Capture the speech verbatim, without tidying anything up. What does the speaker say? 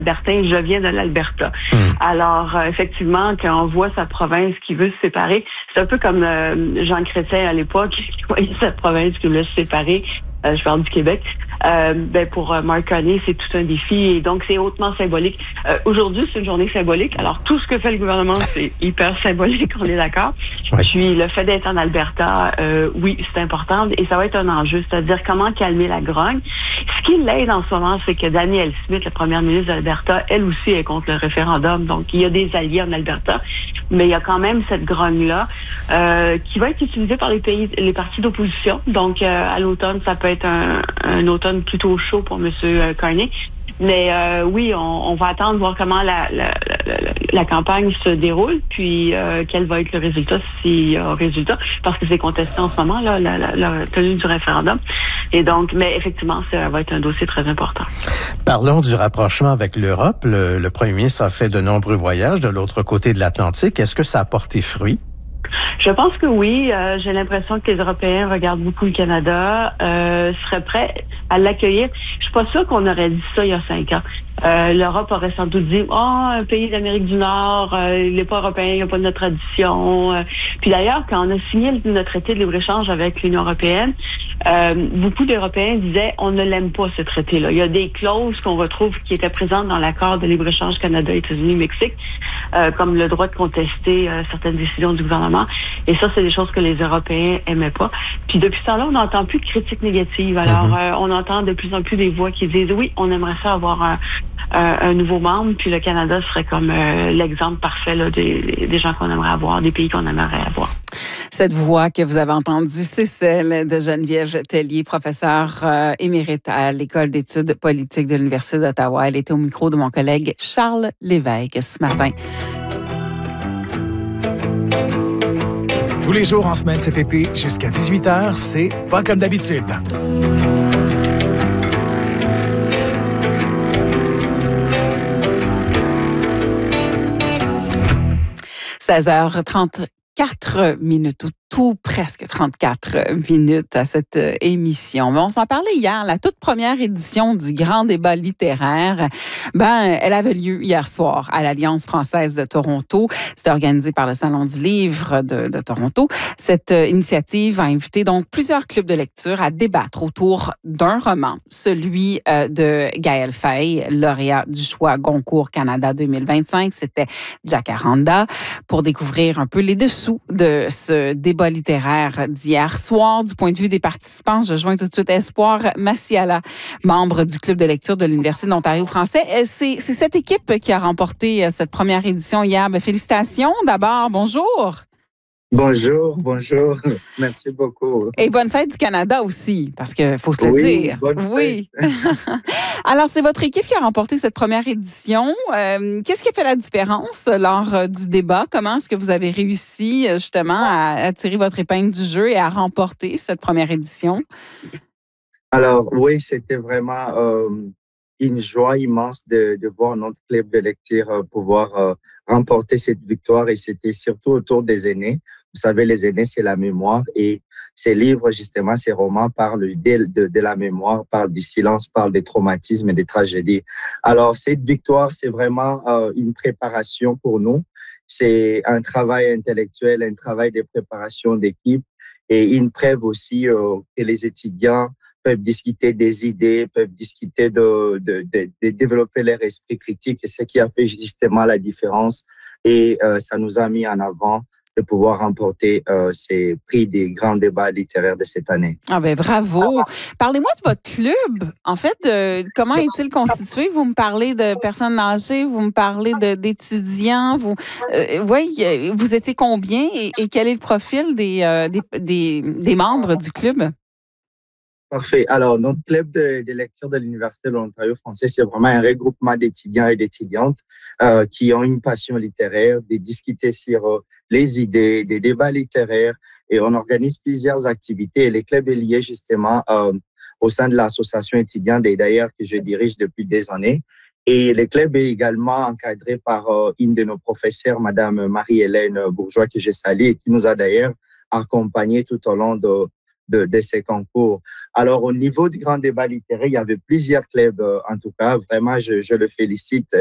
Albertain, je viens de l'Alberta. Mmh. Alors, euh, effectivement, quand on voit sa province qui veut se séparer, c'est un peu comme euh, Jean Chrétien à l'époque, qui voyait sa province qui voulait se séparer. Euh, je parle du Québec. Euh, ben pour euh, Mark Carney, c'est tout un défi et donc c'est hautement symbolique. Euh, aujourd'hui, c'est une journée symbolique. Alors, tout ce que fait le gouvernement, c'est hyper symbolique, on est d'accord. Oui. Puis, le fait d'être en Alberta, euh, oui, c'est important et ça va être un enjeu, c'est-à-dire comment calmer la grogne. Ce qui l'aide en ce moment, c'est que Danielle Smith, la première ministre de l'Alberta, elle aussi est contre le référendum. Donc, il y a des alliés en Alberta, mais il y a quand même cette grogne-là euh, qui va être utilisée par les pays, les partis d'opposition. Donc, euh, à l'automne, ça peut être un, un automne plutôt chaud pour M. Carney. Mais euh, oui, on, on va attendre voir comment la, la, la, la campagne se déroule, puis euh, quel va être le résultat, s'il y a un résultat, parce que c'est contesté en ce moment, là, la, la, la tenue du référendum. Et donc, mais effectivement, ça va être un dossier très important. Parlons du rapprochement avec l'Europe. Le, le premier ministre a fait de nombreux voyages de l'autre côté de l'Atlantique. Est-ce que ça a porté fruit? Je pense que oui. Euh, j'ai l'impression que les Européens regardent beaucoup le Canada, euh, seraient prêts à l'accueillir. Je suis pas sûre qu'on aurait dit ça il y a cinq ans. Euh, L'Europe aurait sans doute dit « Oh, un pays d'Amérique du Nord, euh, il n'est pas européen, il n'a pas de notre tradition. Euh, » Puis d'ailleurs, quand on a signé notre traité de libre-échange avec l'Union européenne, euh, beaucoup d'Européens disaient « On ne l'aime pas, ce traité-là. » Il y a des clauses qu'on retrouve qui étaient présentes dans l'accord de libre-échange Canada, États-Unis, Mexique, euh, comme le droit de contester euh, certaines décisions du gouvernement. Et ça, c'est des choses que les Européens aimaient pas. Puis depuis ce temps-là, on n'entend plus de critiques négatives. Alors, mm-hmm. euh, on entend de plus en plus des voix qui disent « Oui, on aimerait ça avoir un... Euh, un nouveau membre, puis le Canada serait comme euh, l'exemple parfait là, des, des gens qu'on aimerait avoir, des pays qu'on aimerait avoir. » Cette voix que vous avez entendue, c'est celle de Geneviève Tellier, professeure euh, émérite à l'École d'études politiques de l'Université d'Ottawa. Elle était au micro de mon collègue Charles Lévesque ce matin. Tous les jours en semaine cet été, jusqu'à dix-huit heures, c'est Pas comme d'habitude. seize heures trente-quatre minutes, ou tout presque trente-quatre minutes à cette émission. Mais on s'en parlait hier, la toute première édition du Grand débat littéraire. Ben, elle avait lieu hier soir à l'Alliance française de Toronto. C'était organisé par le Salon du livre de, de Toronto. Cette initiative a invité donc plusieurs clubs de lecture à débattre autour d'un roman, celui euh, de Gaël Faye, lauréat du choix Goncourt Canada deux mille vingt-cinq. C'était Jacaranda, pour découvrir un peu les dessous de ce débat littéraire d'hier soir. Du point de vue des participants, je joins tout de suite Espoir Massiala, membre du club de lecture de l'Université de l'Ontario français. C'est, c'est cette équipe qui a remporté cette première édition hier. Ben, félicitations d'abord. Bonjour. Bonjour, bonjour. Merci beaucoup. Et bonne fête du Canada aussi, parce qu'il faut se le oui, dire. Bonne oui, Alors, c'est votre équipe qui a remporté cette première édition. Euh, qu'est-ce qui a fait la différence lors euh, du débat? Comment est-ce que vous avez réussi justement à, à tirer votre épingle du jeu et à remporter cette première édition? Alors, oui, c'était vraiment euh, une joie immense de, de voir notre club de lecture euh, pouvoir euh, remporter cette victoire, et c'était surtout autour des aînés. Vous savez, les aînés, c'est la mémoire, et ces livres, justement, ces romans parlent de, de, de la mémoire, parlent du silence, parlent des traumatismes et des tragédies. Alors, cette victoire, c'est vraiment euh, une préparation pour nous. C'est un travail intellectuel, un travail de préparation d'équipe, et une preuve aussi euh, que les étudiants peuvent discuter des idées, peuvent discuter de, de, de, de développer leur esprit critique, et ce qui a fait justement la différence. Et euh, ça nous a mis en avant de pouvoir remporter euh, ces prix des grands débats littéraires de cette année. Ah ben bravo! Parlez-moi de votre club. En fait, de, comment est-il constitué? Vous me parlez de personnes âgées, vous me parlez de, d'étudiants. Vous, euh, oui, vous étiez combien et, et quel est le profil des, euh, des, des, des membres du club? Parfait. Alors, notre club de, de lecture de l'Université de l'Ontario français, c'est vraiment un regroupement d'étudiants et d'étudiantes euh, qui ont une passion littéraire, de discuter sur euh, les idées, des débats littéraires, et on organise plusieurs activités. Et le club est lié justement euh, au sein de l'association étudiante, et d'ailleurs que je dirige depuis des années. Et le club est également encadré par euh, une de nos professeurs, Madame Marie-Hélène Bourgeois, que je salue, et qui nous a d'ailleurs accompagnés tout au long de de, de ces concours. Alors, au niveau du grand débat littéraire, il y avait plusieurs clubs, euh, en tout cas. Vraiment, je, je le félicite.